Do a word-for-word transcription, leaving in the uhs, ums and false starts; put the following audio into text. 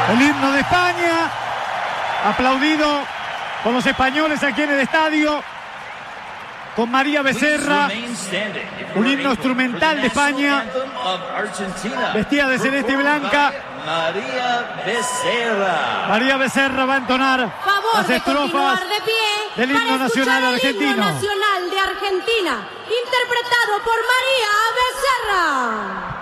El himno de España, aplaudido por los españoles aquí en el estadio, con María Becerra, un himno instrumental de España, vestida de celeste y blanca. María Becerra. María Becerra va a entonar Favor las de estrofas de pie del himno nacional el argentino. himno nacional de Argentina, interpretado por María Becerra.